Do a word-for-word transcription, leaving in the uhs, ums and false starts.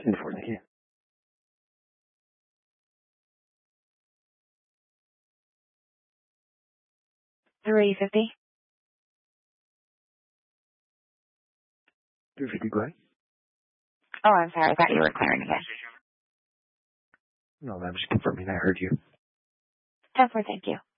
ten four, thank you. three fifty. three fifty, go ahead. Oh, I'm sorry. I thought you were clearing again. No, I'm just confirming I heard you. ten four, thank you.